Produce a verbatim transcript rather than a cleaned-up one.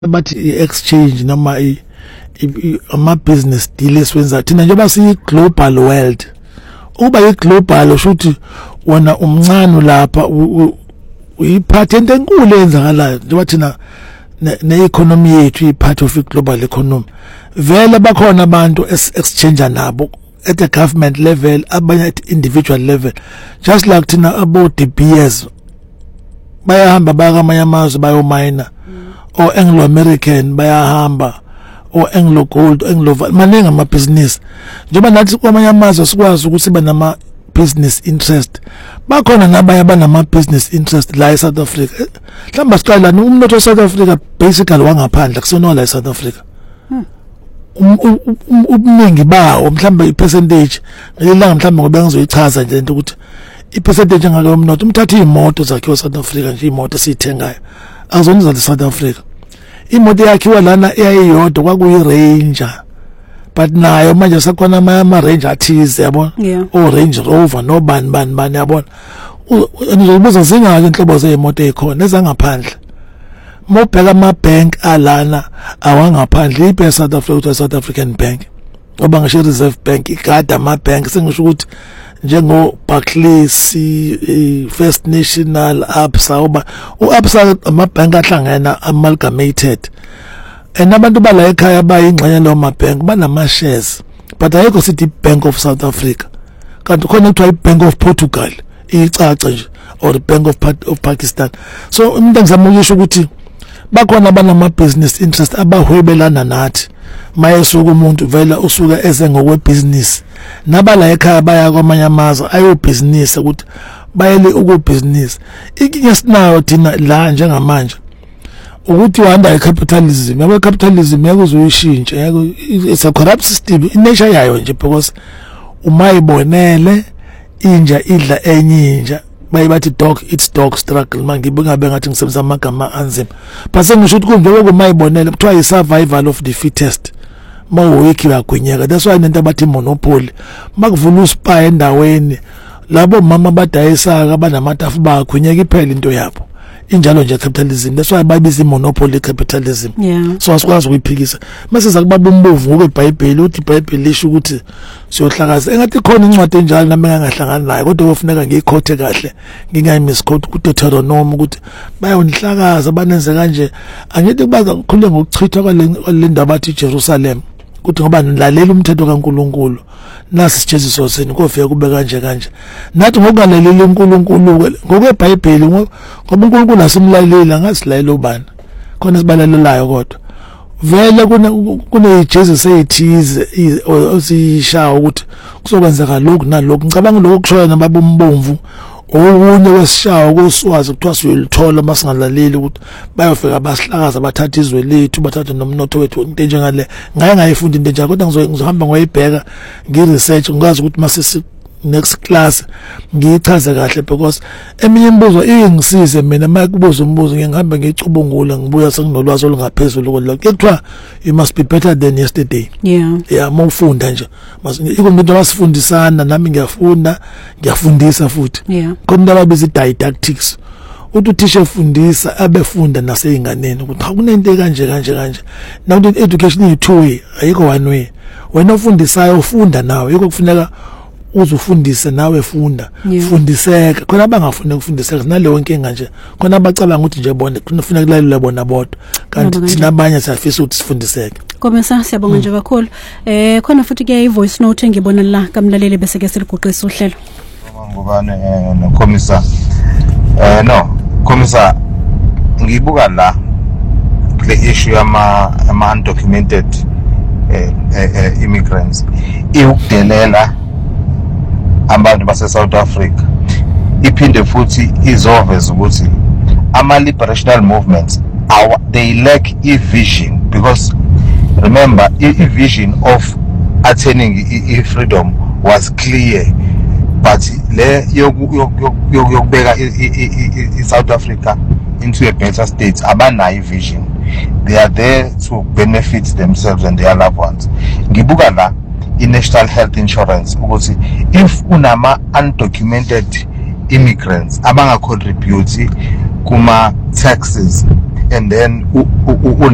bathi i-exchange noma ama business deal eswenza thina njengoba siyi global world. Uba i-global ushuthi wona umncane lapha uyiphathe into enkulu enzakalayo njengoba thina ne-economy yethu i-part of i-global economy. Vele bakhona abantu exchange nabo at the government level, abanye at individual level, just like thina abo D B S bayahamba bakamanye amazwe bayomina or Anglo American bayahamba or Anglo Gold, Anglo maningi ama business. Njengoba nathi kwamanye amazwe sikwazi ukuthi sibe nama business interest, bakhona nabaya banama business interest la eSouth Africa. Mhlawumbe siqala umnotho wa South Africa basically wangaphandle kusona la eSouth Africa. Ubuningi bawo mhlawumbe ipercentage ngelanga mhlawumbe ngoba ngizoyichaza nje into ukuthi ipercentage ngalo umnotho umthatha imoto zakhiwa eSouth Africa nje imoto sithengayo azona za South Africa. Imoto yakhiwa lana eyayiyodwa kwakuyi Ranger, but nayo manje sakhona ama Ranger athize yabona, o Range Rover no bani bani bani yabona. Uzobuza zingaki inhlobo zeimoto ezikhona ezangaphandle. Mobheka ama bank alana awangaphandle ibe South Africa, South African Bank ngoba ngisho Reserve Bank igada ama bank sengisho ukuthi njengo Barclays, First National, Absa oba uAbsa ama bank ahlangana amalgamated, and abantu bala ekhaya bayingxenye lo ma bank banama shares, but ayikho sithi Bank of South Africa kanti khona kuthiwa iBank of Portugal icaca nje or Bank of, of Pakistan. So umuntu engizama ukisho ukuthi bakhona abanama business interest abahwebelana nathi mayesuka umuntu vela usuka eze ngokwe business nabala ekhaya baya kwamanye amazwe ayo business ukuthi bayele uku business. Inkinga sinayo thina la njengamanje ukuthi uhamba capitalism, yabo capitalism yakuzuyishintsha yako, it's a corrupt system inature yayo nje because umayibonele inja idla enyinja bayibathi dog eats dog struggle mangibuka bengathi ngisebenzisa amagama anzima, but sengisho ukuthi kunjalo kumayibonele kuthiwa i survival of the fittest. Mawuwiki bagwinyeka, that's why nento abathi monopoly makuvula uspa endaweni labo mama badayisa abanamatafu bagwinyeka iphela into yabo injalo nje capitalism. That's why babiza monopoly capitalism. Yeah. So asikwazi ukuyiphikisa mase sakubaba umbovu ngobeBhayibheli uthi iBhayibheli lisho ukuthi siyohlakaza engathi khona incwadi enjalo nami ngangahlangana nayo, kodwa kufuneka ngiyikhothe kahle ngingayimiskhothi ku Deuteronomy ukuthi bayonihlakaza banenze kanje. Angithi kubaza kukhule ngokuchithwa kwale ndaba athi Jerusalem kuthi ngoba nilalela umthetho kaNkuluNkulu nasi sijeziso seni kofika kube kanje kanje. Nathi ngokungalaleli uNkulunkulu ngokweBhayibheli ngoba uNkulunkulu asimlalela ngasilayelo bani khona sibalalelayo, kodwa vele kuna kune Jesus eyithize osishawa ukuthi kuzokwenzeka lokhu nalokhu. Ngicabanga lokho kushoya nababombomvu okunye wesishawa koswazi kuthiwa siyolithola masingalaleli ukuthi bayofika basihlakaza bathatha izwe lethu bathatha nomnotho wethu into njengale. Ngaye ngayifunda into njalo kodwa ngizohamba ngoyibheka ngiresearch ngikwazi ukuthi masisi next class ngiyichaze kahle because eminye imibuzo ingisize mina makubuza umbuzo ngihamba ngicubungula ngibuya senginolwazi olungaphezulu kodwa kuthiwa you must be better than yesterday. Yeah. Yeah, mawufunda nje ikonto abasifundisana nami ngiyafunda ngiyafundisa futhi. Yeah. Konke ababiza didactics uthi uthisha efundisa abefunda naseyinganeni ukuthi akunento kanje kanje kanje. Now education is two way ayikho one way. Wena ufundisayo ufunda nawe yiko kufuneka uzufundise nawe funda. Yeah. Fundiseka khona abangafuna ukufundiseka naleyo nkinga nje khona abacabanga ukuthi nje bona kufanele kulalele bona bodwa kanti thina abanye siyafisa ukuthi sifundiseke. Komesa siyabonga nje kakhulu. Eh khona futhi ke i-voice note engibona la kamlaleli bese ke siliguqisa uhlelo. Ngubane no Komisa. Eh no Komisa ngibuka la le issue ama ama undocumented eh, eh immigrants iukudelela abantu base South Africa iphinde futhi izoveza ukuthi ama liberational movements our, they lack a vision, because remember a vision of attaining a freedom was clear, but le yokubeka South Africa into a better state abanayo vision. They are there to benefit themselves and their loved ones. Ngibuka la i-national health insurance ukuthi if unama undocumented immigrants abanga contribute kuma taxes and then